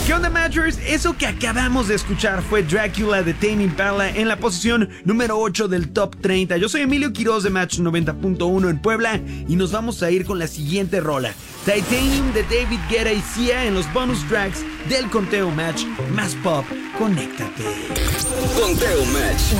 ¿Qué onda, Matchers? Eso que acabamos de escuchar fue Dracula de Tame Impala en la posición número 8 del Top 30. Yo soy Emilio Quiroz de Match 90.1 en Puebla y nos vamos a ir con la siguiente rola. Titanium de David Guetta y Sia en los bonus tracks del Conteo Match. Más pop, conéctate. Conteo Match.